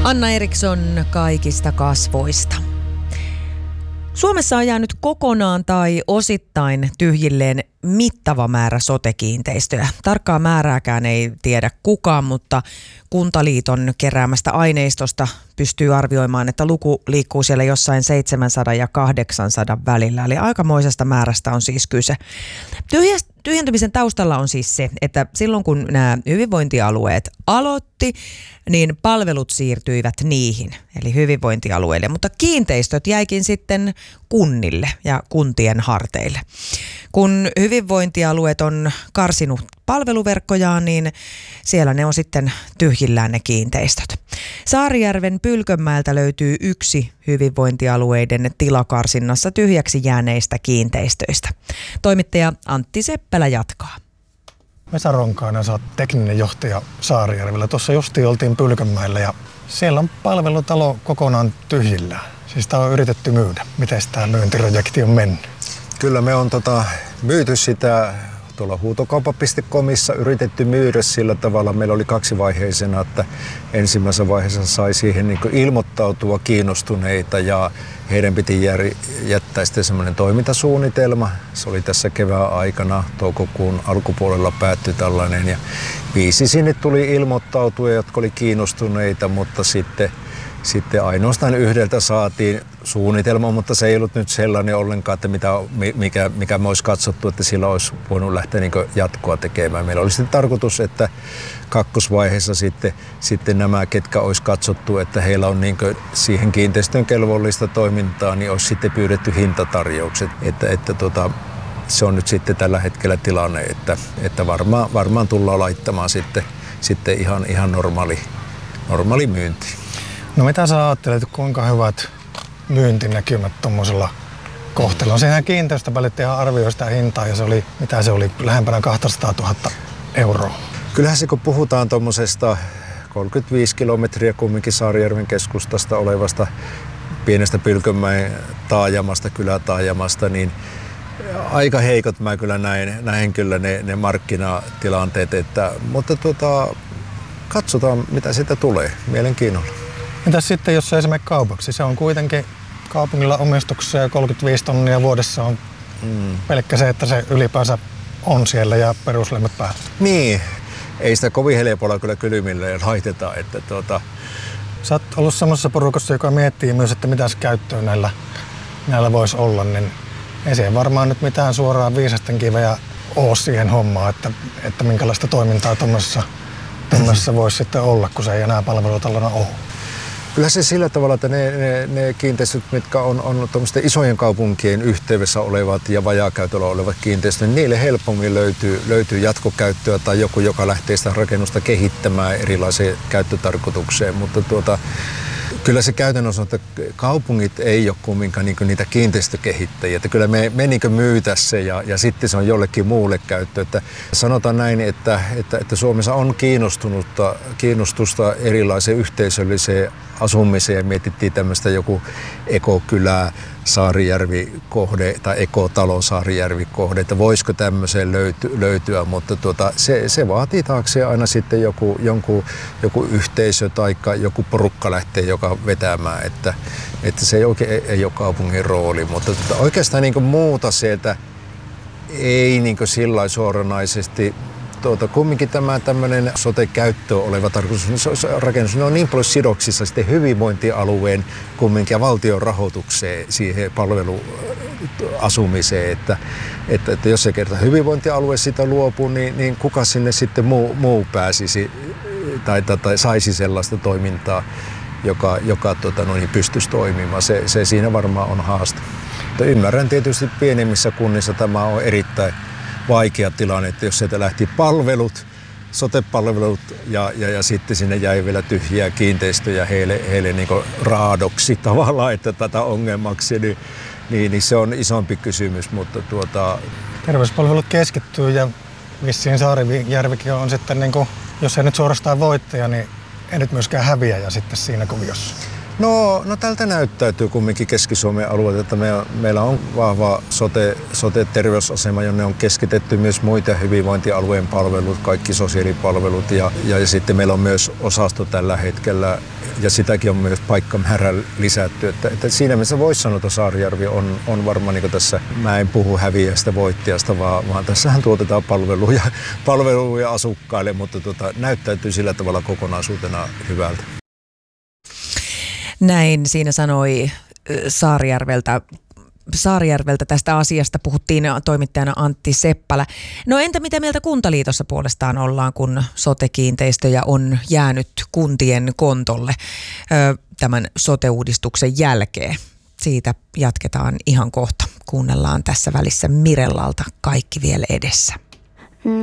Anna Eriksson kaikista kasvoista. Suomessa on jäänyt kokonaan tai osittain tyhjilleen mittava määrä sote-kiinteistöjä. Tarkkaa määrääkään ei tiedä kukaan, mutta Kuntaliiton keräämästä aineistosta pystyy arvioimaan, että luku liikkuu siellä jossain 700 ja 800 välillä. Eli aikamoisesta määrästä on siis kyse. Tyhjentymisen taustalla on siis se, että silloin kun nämä hyvinvointialueet aloitti, niin palvelut siirtyivät niihin, eli hyvinvointialueille, mutta kiinteistöt jäikin sitten kunnille ja kuntien harteille. Kun hyvinvointialueet on karsinut palveluverkkojaan, niin siellä ne on sitten tyhjillään ne kiinteistöt. Saarijärven Pylkönmäeltä löytyy yksi hyvinvointialueiden tilakarsinnassa tyhjäksi jääneistä kiinteistöistä. Toimittaja Antti Seppälä jatkaa. Vesa Ronkainen, sä oot tekninen johtaja Saarijärvellä. Tuossa justiin oltiin Pylkönmäellä ja siellä on palvelutalo kokonaan tyhjillään. Siis tää on yritetty myydä. Miten tämä myyntiprojekti on mennyt? Kyllä me on myyty sitä tuolla huutokauppa.comissa, yritetty myydä sillä tavalla. Meillä oli kaksivaiheisena, että ensimmäisessä vaiheessa sai siihen niin kuin ilmoittautua kiinnostuneita ja heidän piti jättää sitten semmoinen toimintasuunnitelma. Se oli tässä kevään aikana, toukokuun alkupuolella päättyi tällainen ja 5 sinne tuli ilmoittautua, jotka oli kiinnostuneita, mutta sitten ainoastaan yhdeltä saatiin suunnitelma, mutta se ei ollut nyt sellainen ollenkaan, että mikä me olisi katsottu, että sillä olisi voinut lähteä niin jatkoa tekemään. Meillä oli sitten tarkoitus, että kakkosvaiheessa sitten nämä, ketkä olisi katsottu, että heillä on niin siihen kiinteistön kelvollista toimintaa, niin olisi sitten pyydetty hintatarjoukset. Se on nyt sitten tällä hetkellä tilanne, että varmaan tullaan laittamaan sitten ihan normaali myynti. No mitä sä ajattelet, kuinka hyvät myyntinäkymät tuommoisella kohteella? Sehän kiinteistöpälittehän arvioi sitä hintaa ja se oli lähempänä 200 000 euroa. Kyllähän se kun puhutaan tuommoisesta 35 kilometriä kumminkin Saarijärven keskustasta olevasta pienestä Pylkönmäen taajamasta, kylätaajamasta, niin aika heikot mä kyllä näen kyllä ne markkinatilanteet, mutta katsotaan mitä siitä tulee mielenkiinnolla. Mitäs sitten, jos se esimerkiksi kaupaksi? Se on kuitenkin kaupungilla omistuksia ja 35 tonnia vuodessa on pelkkä se, että se ylipäänsä on siellä ja peruslämmöt päällä. Niin, ei sitä kovin helpolla kyllä kylmille laiteta. Sä oot ollut semmoisessa porukassa, joka miettii myös, että mitäs käyttöä näillä voisi olla, niin ei siihen varmaan nyt mitään suoraan viisasten kiveä ole siihen hommaan, että minkälaista toimintaa tuommoisessa voisi sitten olla, kun se ei enää palvelutalona ole. Kyllä se sillä tavalla, että ne kiinteistöt, mitkä on tuommoisten isojen kaupunkien yhteydessä olevat ja vajaakäytöllä olevat kiinteistöt, niin niille helpommin löytyy jatkokäyttöä tai joku, joka lähtee sitä rakennusta kehittämään erilaiseen käyttötarkoitukseen. Mutta kyllä se käytännössä on, että kaupungit ei ole kumminkaan niitä kiinteistökehittäjiä. Että kyllä me myytäisiin se ja sitten se on jollekin muulle käyttö. Että sanotaan näin, että Suomessa on kiinnostusta erilaiseen yhteisölliseen asumiseen ja mietittiin tämmöistä joku ekokylä Saarijärvi-kohde tai ekotalo Saarijärvi-kohde, että voisiko tämmöiseen löytyä, mutta se vaatii taakseen aina sitten joku yhteisö tai joku porukka lähtee joka vetämään, että se ei ole kaupungin rooli, mutta oikeastaan niin kuin muuta sieltä ei niin kuin sillä suoranaisesti. Kumminkin tämä tämmöinen sote-käyttöön oleva rakennus, ne on niin paljon sidoksissa sitten hyvinvointialueen kumminkin ja valtion rahoitukseen siihen palveluasumiseen, että jos se kerta hyvinvointialue sitä luopuu, niin kuka sinne sitten muu pääsisi tai saisi sellaista toimintaa, joka pystyisi toimimaan. Se siinä varmaan on haaste. Ymmärrän tietysti pienemmissä kunnissa tämä on erittäin vaikea tilanne, että jos sieltä lähti palvelut, sote-palvelut ja sitten sinne jäi vielä tyhjiä kiinteistöjä heille niin kuin raadoksi tavallaan, että tätä ongelmaksi, niin se on isompi kysymys, mutta Terveyspalvelut keskittyy ja vissiin Saarijärvikin on sitten, niin kuin, jos ei nyt suorastaan voittaja, niin ei nyt myöskään häviäjä sitten siinä kuviossa. No tältä näyttäytyy kumminkin Keski-Suomen alueelta, että meillä on vahva sote-terveysasema, jonne on keskitetty myös muita hyvinvointialueen palvelut, kaikki sosiaalipalvelut ja sitten meillä on myös osasto tällä hetkellä ja sitäkin on myös paikkamäärä lisätty. Että siinä mielessä voisi sanoa, että Saarijärvi on varmaan niin tässä, mä en puhu häviästä voittajasta, vaan tässähän tuotetaan palveluja asukkaille, mutta näyttäytyy sillä tavalla kokonaisuutena hyvältä. Näin siinä sanoi Saarijärveltä tästä asiasta puhuttiin toimittajana Antti Seppälä. No entä mitä mieltä Kuntaliitossa puolestaan ollaan, kun sote-kiinteistöjä on jäänyt kuntien kontolle tämän sote-uudistuksen jälkeen? Siitä jatketaan ihan kohta. Kuunnellaan tässä välissä Mirellalta Kaikki vielä edessä.